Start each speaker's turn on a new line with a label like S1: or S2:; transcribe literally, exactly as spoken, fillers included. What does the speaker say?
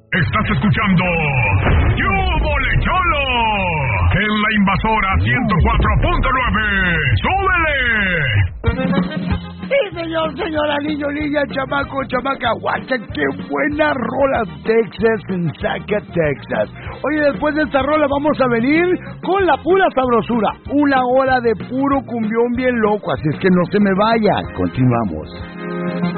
S1: Estás escuchando ¡Yúbole Cholo! En la Invasora ciento cuatro punto nueve. ¡Súbele!
S2: Sí, señor, señora, niño, niña, chamaco, chamaca, guacha, qué buena rola, Texas en Saca, Texas. Oye, después de esta rola vamos a venir con la pura sabrosura, una hora de puro cumbión bien loco, así es que no se me vaya, continuamos.